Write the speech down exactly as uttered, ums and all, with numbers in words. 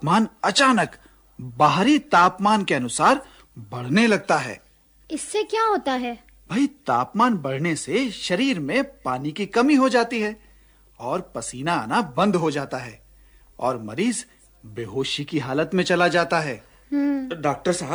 तापमान अचानक बाहरी तापमान के अनुसार बढ़ने लगता है। इससे क्या होता है? भाई, तापमान बढ़ने से शरीर में पानी की कमी हो जाती है और पसीना आना बंद हो जाता है और मरीज बेहोशी की हालत में चला जाता है। डॉक्टर साहब,